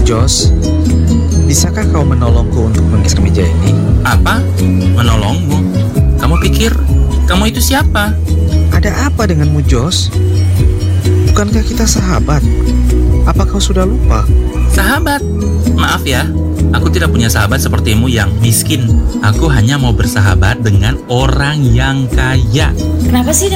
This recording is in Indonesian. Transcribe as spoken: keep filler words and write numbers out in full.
Jos, bisakah kau menolongku untuk menggeser meja ini? Apa? Menolongmu? Kamu pikir kamu itu siapa? Ada apa denganmu, Jos? Bukankah kita sahabat? Apa kau sudah lupa? Sahabat? Maaf ya, aku tidak punya sahabat sepertimu yang miskin. Aku hanya mau bersahabat dengan orang yang kaya. Kenapa sih